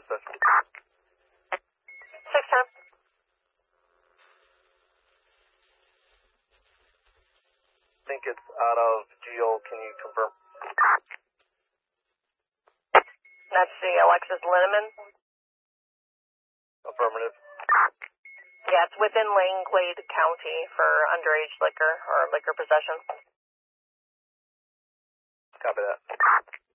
possession. 610. I think it's out of GO. Can you confirm? That's the Alexis Linneman. Affirmative. Yeah, it's within Langlade County for underage liquor or liquor possession. Copy that.